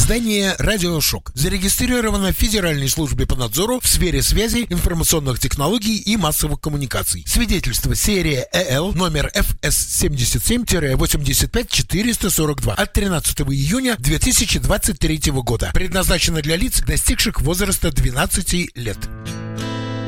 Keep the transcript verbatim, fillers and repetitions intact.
Издание «Радиошок» зарегистрировано в Федеральной службе по надзору в сфере связи, информационных технологий и массовых коммуникаций. Свидетельство серия ЭЛ номер эф эс семьдесят семь восемьдесят пять четыреста сорок два от тринадцатого июня две тысячи двадцать третьего года. Предназначено для лиц, достигших возраста двенадцати лет.